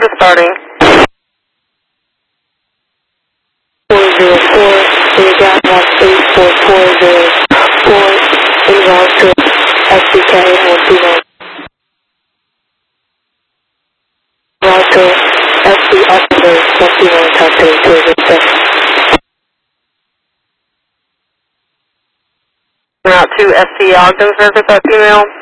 service starting. 404, we got 18440, inbound to SDK 121. Route to SD Operator 121, top 32, Route to SC Ogden service at female.